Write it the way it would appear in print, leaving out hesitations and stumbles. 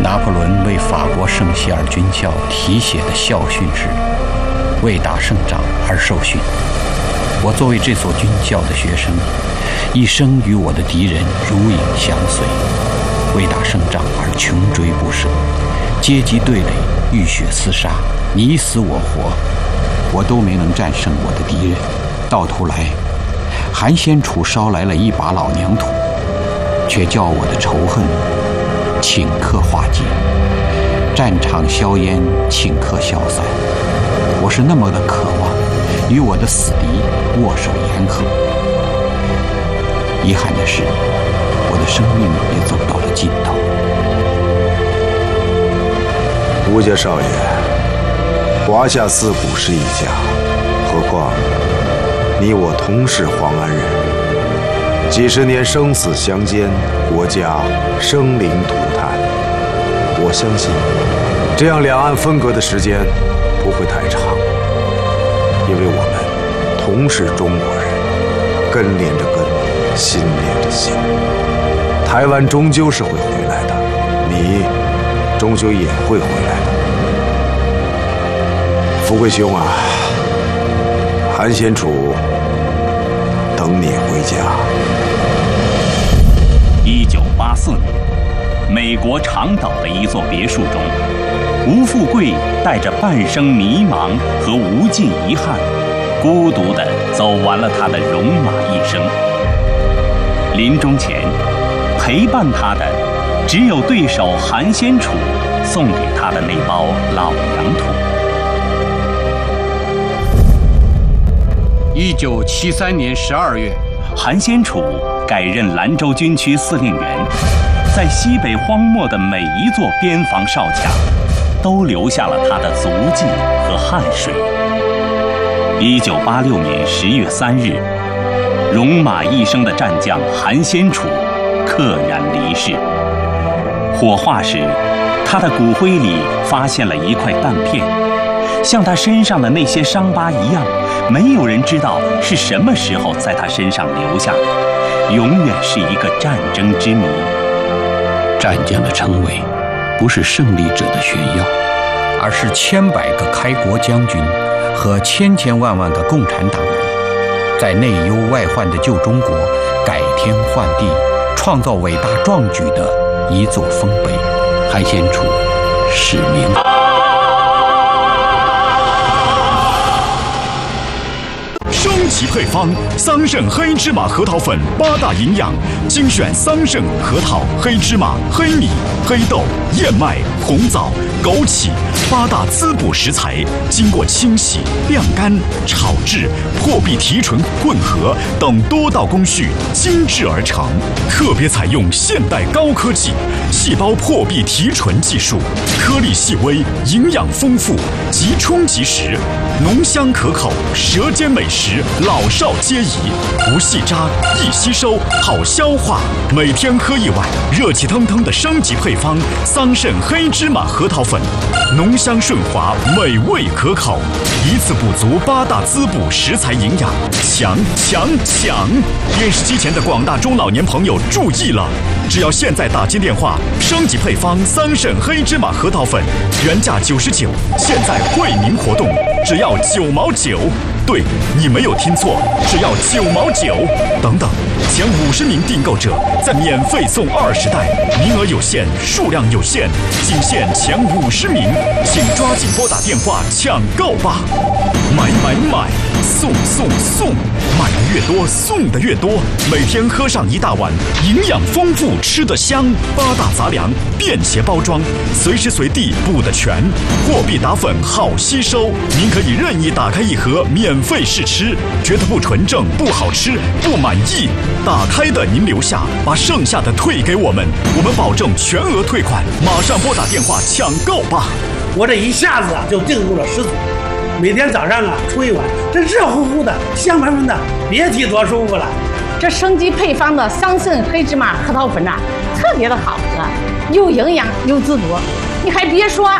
拿破仑为法国圣希尔军校题写的校训是“为打胜仗而受训”。我作为这所军校的学生，一生与我的敌人如影相随，为打胜仗而穷追不舍，阶级对垒，浴血厮杀，你死我活，我都没能战胜我的敌人。到头来，韩先楚捎来了一把老娘土，却叫我的仇恨顷刻化解，战场硝烟顷刻消散。我是那么的渴望与我的死敌握手言和。遗憾的是，我的生命也走到了尽头。 吴家少爷，华夏四古是一家，何况你我同是黄安人，几十年生死相间，国家生灵涂炭。我相信，这样两岸分隔的时间不会太长，因为我们同是中国人，根连着根，心连着心。台湾终究是会回来的，你终究也会回来的。富贵兄啊，韩先楚等你回家。 1984年，美国长岛的一座别墅中，吴富贵带着半生迷茫和无尽遗憾，孤独地走完了他的戎马一生。临终前，陪伴他的只有对手韩先楚送给他的那包老娘土。 1973年12月， 韩先楚改任兰州军区司令员，在西北荒漠的每一座边防哨卡，都留下了他的足迹和汗水。1986年10月3日，戎马一生的战将韩先楚溘然离世。火化时，他的骨灰里发现了一块弹片，像他身上的那些伤疤一样，没有人知道是什么时候在他身上留下的，永远是一个战争之谜。 战将的称谓不是胜利者的炫耀，而是千百个开国将军和千千万万个共产党人在内忧外患的旧中国改天换地，创造伟大壮举的一座丰碑。韩先楚使命。 升级配方桑葚黑芝麻核桃粉8大营养，精选桑葚、核桃、黑芝麻、黑米、黑豆、燕麦、红枣、枸杞8大滋补食材，经过清洗、晾干、炒制、破壁提纯混合等多道工序精制而成，特别采用现代高科技细胞破壁提纯技术，颗粒细微，营养丰富，即冲即食，浓香可口，舌尖美食，老少皆宜，不细渣，易吸收，好消化。每天喝1碗，热气腾腾的升级配方桑葚黑芝麻核桃粉，浓香顺滑，美味可口，一次补足8大滋补食材营养，强！电视机前的广大中老年朋友注意了，只要现在打进电话，升级配方桑葚黑芝麻核桃粉原价99，现在惠民活动只要9毛9。对，你没有听错，只要9毛9。等等，前50名订购者再免费送20袋，名额有限，数量有限，仅限前50名，请抓紧拨打电话抢购吧！买，送，买的越多，送的越多，每天喝上1大碗，营养丰富，吃得香。8大杂粮，便携包装，随时随地补得全，货币打粉好吸收，您可以任意打开1盒免费试吃，觉得不纯正、不好吃、不满意，打开的您留下，把剩下的退给我们，我们保证全额退款。马上拨打电话抢购吧！ 我这一下子就订购了10组，每天早上出1碗，这热乎乎的、香喷喷的，别提多舒服了。 这升级配方的桑葚黑芝麻核桃粉特别的好喝，又营养又滋补。你还别说，